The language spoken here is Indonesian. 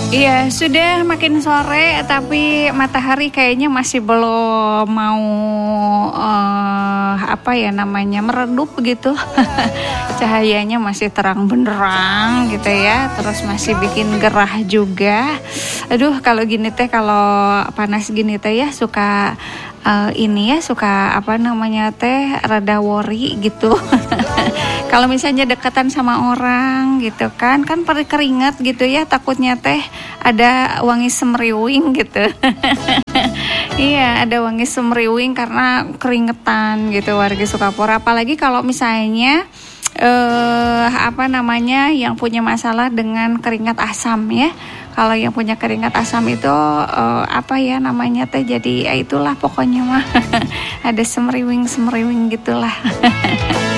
Iya, sudah makin sore tapi matahari kayaknya masih belum mau meredup gitu. Cahayanya masih terang benderang gitu ya, terus masih bikin gerah juga. Aduh, kalau gini teh, kalau panas gini teh ya suka rada worry gitu. Kalau misalnya dekatan sama orang gitu kan perih keringat gitu ya, takutnya teh ada wangi semriwing gitu. Iya, ada wangi semriwing karena keringetan gitu warga Sukapura. Apalagi kalau misalnya yang punya masalah dengan keringat asam ya. Kalau yang punya keringat asam itu jadi itulah pokoknya mah ada semriwing gitulah.